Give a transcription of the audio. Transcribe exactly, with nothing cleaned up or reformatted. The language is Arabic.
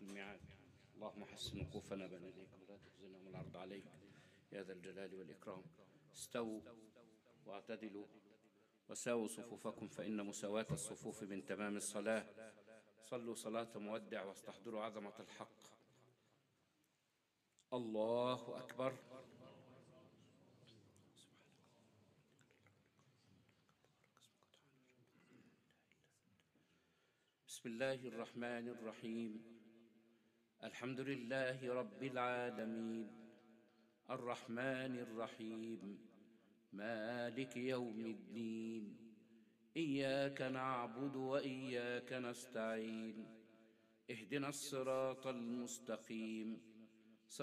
الميعاد. اللهم حسن وقوفنا بين يديك ولا تخزنا من العرض عليك يا ذا الجلال والإكرام. استووا واعتدلوا وساووا صفوفكم فإن مساواة الصفوف من تمام الصلاة. صلوا صلاة مودع واستحضروا عظمة الحق. الله أكبر. بسم الله الرحمن الرحيم. الحمد لله رب العالمين الرحمن الرحيم مالك يوم الدين. إياك نعبد وإياك نستعين. اهدنا الصراط المستقيم